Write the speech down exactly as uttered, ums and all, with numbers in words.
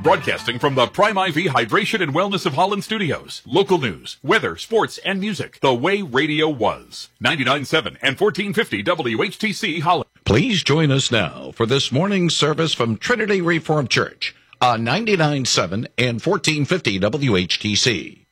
Broadcasting from the Prime I V Hydration and Wellness of Holland Studios. Local news, weather, sports, and music. The way radio was. ninety-nine point seven and fourteen fifty W H T C Holland. Please join us now for this morning's service from Trinity Reformed Church on ninety-nine point seven and fourteen fifty W H T C.